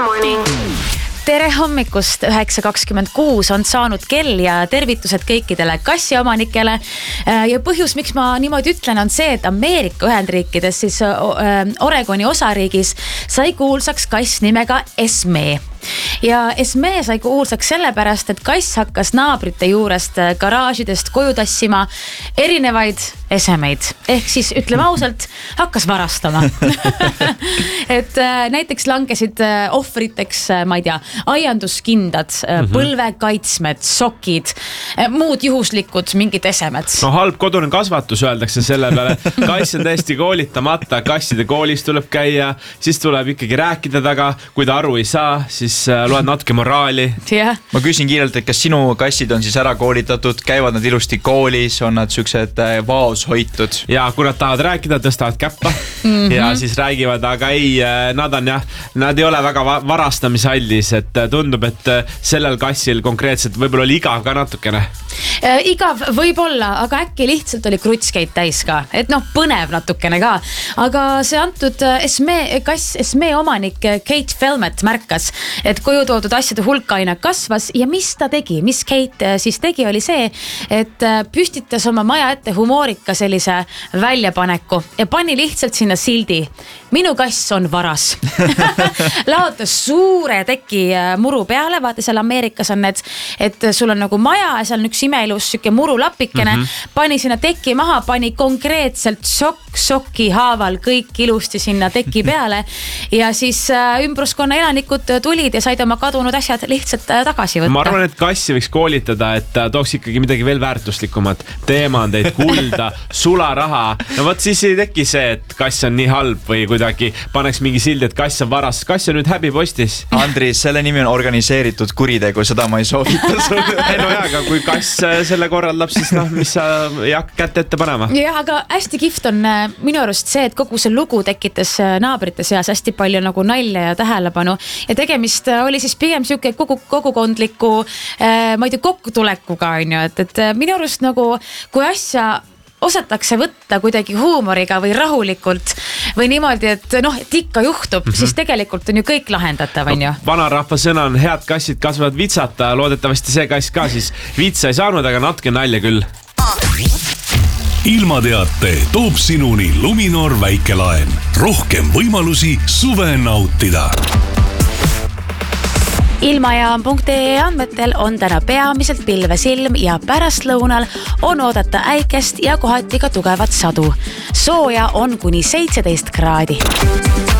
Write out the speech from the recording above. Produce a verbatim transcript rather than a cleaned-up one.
morning. Tere hommikust, üheksa kakskümmend kuus on saanud kell ja tervitused kõikidele kassiomanikele. Ja põhjus, miks ma niimoodi ütlen, on see, et Ameerika Ühendriikides siis Oregoni osariigis sai kuulsaks kass nimega Esme. Ja Esme sai kuulsaks sellepärast, et kass hakkas naabrite juurest garaažidest koju tassima erinevaid esemeid. Ehk siis ütleme ausalt, hakkas varastama. et näiteks langesid ohvriteks, ma ei tea, aianduskindad, mm-hmm. põlvekaitsmed, sokid, muud juhuslikud mingid esemed. No halb kodune kasvatus öeldakse selle peale. Kass on täiesti koolitamata, kasside koolis tuleb käia, siis tuleb ikkagi rääkida taga, kui ta aru ei saa, siis loed natuke moraali. Yeah. Ma küsin kiirelt, et kas sinu kassid on siis ära koolitatud, käivad nad ilusti koolis, on nad süksed vaos hoitud? Ja kui nad tahavad rääkida, tõstavad käppa mm-hmm. ja siis räägivad, aga ei, nad on jah, nad ei ole väga varastamishallis, et tundub, et sellel kassil konkreetselt võib-olla oli igav ka natukene. Igav võib-olla, aga äkki lihtsalt oli krutskeid täis ka, et noh, põnev natukene ka. Aga see antud Esme, kass Esme omanik Kate Felmet märkas, et koju toodud asjade hulk aina kasvas ja mis ta tegi, mis Kate siis tegi, oli see, et püstitas oma maja ette humoorika sellise väljapaneku ja pani lihtsalt sinna sildi. Minu kass on varas. Laotas suure teki muru peale, vaata seal Ameerikas on need, et sul on nagu maja ja seal on üks imeilus süke murulapikene, mm-hmm. pani sinna teki maha, pani konkreetselt sokk sokki haaval kõik ilusti sinna teki peale ja siis ümbruskonna elanikud tulid ja said oma kadunud asjad lihtsalt tagasi võtta. Ma arvan, et kassi võiks koolitada, et tooks ikkagi midagi veel väärtuslikumat. Teemandeid, kulda, sularaha. No võt siis ei teki see, et kass on nii halb või kuidagi paneks mingi sildi, et kass on varas. Kass on nüüd häbipostis. Andris, selle nimi on organiseeritud kuritegu, seda ma ei soovita sulle. No jah, aga kui kass selle korraldab, siis noh, mis sa ei hakka kätte ette panema. Ja, aga hästi kihvt on minu arust see, et kogu see lugu tekitas naabrite seas hästi palju nagu nalja ja tähelepanu ja tegemist oli siis pigem siuke kogu, kogukondliku ma ei tea, kokkutulekuga on ju, et, et minu arust nagu kui asja osatakse võtta kuidagi huumoriga või rahulikult või niimoodi, et noh, et ikka juhtub, mm-hmm. siis tegelikult on ju kõik lahendatav, on ju. No, vanarahva sõna on head kassid kasvavad vitsata, loodetavasti see kass ka siis vitsa ei saanud, aga natuke nalja küll. Ilmateate toob sinuni Luminor väikelaen. Rohkem võimalusi suve nautida. Ilmajaam punkt ee andmetel on täna peamiselt pilvesilm ja pärastlõunal on oodata äikest ja kohati ka tugevat sadu. Sooja on kuni seitseteist kraadi.